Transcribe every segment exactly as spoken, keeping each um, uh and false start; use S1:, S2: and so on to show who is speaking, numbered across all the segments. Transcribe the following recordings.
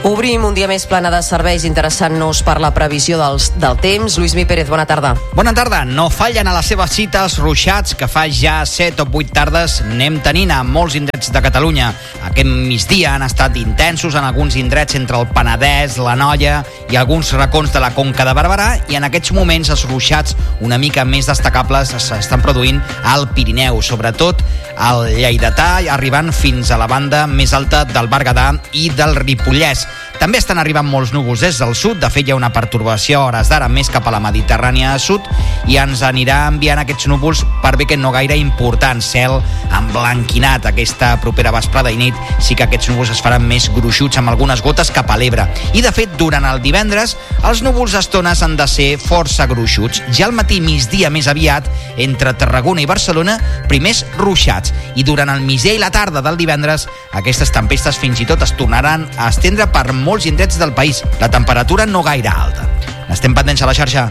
S1: Obrim un dia més plana de serveis, interessant-nos per la previsió dels, del temps. Lluís Mi Pérez, bona tarda.
S2: Bona tarda. No fallen a la seva cita els ruixats que fa ja set o vuit tardes anem tenint a molts indrets de Catalunya. Aquest migdia han estat intensos en alguns indrets entre el Penedès, l'Anoia i alguns racons de la Conca de Barberà, i en aquests moments els ruixats una mica més destacables s'estan produint al Pirineu, sobretot al Lleidatà, arribant fins a la banda més alta del Berguedà i del Ripollès. També estan arribant molts núvols des del sud. De fet, hi ha una pertorbació a hores d'ara més cap a la Mediterrània sud i ens anirà enviant aquests núvols per bé que no gaire important. Cel emblanquinat aquesta propera vesprada i nit. Sí que aquests núvols es faran més gruixuts amb algunes gotes cap a l'Ebre. I, de fet, durant el divendres, els núvols a estones han de ser força gruixuts. Ja al matí, migdia més aviat, entre Tarragona i Barcelona, primers ruixats. I durant el migdia i la tarda del divendres, aquestes tempestes fins i tot es tornaran a estendre per molts indrets del país. La temperatura no gaire alta. Estem pendents a la xarxa.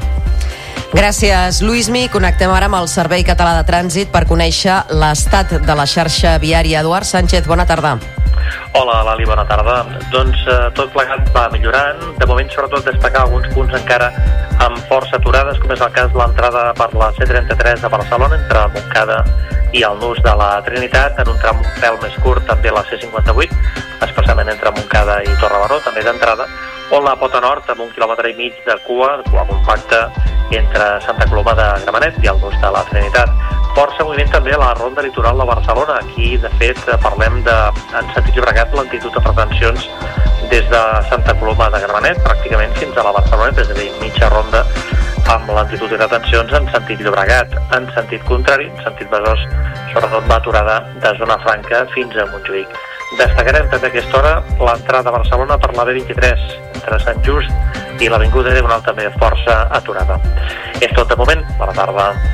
S1: Gràcies, Lluís Mi. Connectem ara amb el Servei Català de Trànsit per conèixer l'estat de la xarxa viària. Eduard Sánchez, bona tarda.
S3: Hola, Lali, bona tarda. Doncs eh, tot plegat va millorant. De moment, sobretot, destacar alguns punts encara amb força aturades, com és el cas de l'entrada per la C trenta-tres a Barcelona, entre Montcada i el nus de la Trinitat, en un tram un pèl més curt, també la C cinquanta-vuit, especialment entre Montcada i Torrebaró, també d'entrada, o la Pota Nord, amb un quilòmetre i mig de cua, cua compacta, entre Santa Coloma de Gramenet i el nus de la Trinitat. Força moviment també a la ronda litoral de Barcelona. Aquí, de fet, parlem de, en sentit Llobregat, lentitud de pretensions des de Santa Coloma de Gramenet, pràcticament fins a la Barceloneta, és a dir, mitja ronda amb lentitud de retencions en sentit Llobregat. En sentit contrari, en sentit Besòs, sobretot va aturada de Zona Franca fins a Montjuïc. Destacarem també a aquesta hora l'entrada a Barcelona per la B vint-i-tres, entre Sant Just i l'Avinguda Diagonal, també força aturada. És tot de moment. Bona tarda.